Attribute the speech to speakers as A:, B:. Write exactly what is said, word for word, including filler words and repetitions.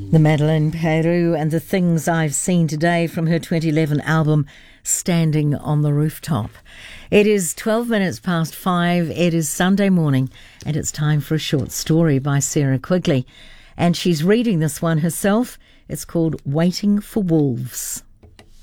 A: The Madeleine Peyrou and the Things I've Seen Today from her twenty eleven album Standing on the Rooftop. It is twelve minutes past five. It is Sunday morning and it's time for a short story by Sarah Quigley. And she's reading this one herself. It's called Waiting for Wolves.